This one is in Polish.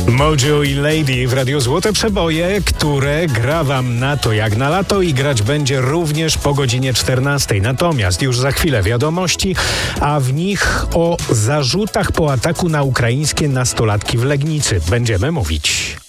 Mojo i Lady w Radiu Złote Przeboje, które gra wam na to jak na lato i grać będzie również po godzinie 14. Natomiast już za chwilę wiadomości, a w nich o zarzutach po ataku na ukraińskie nastolatki w Legnicy będziemy mówić.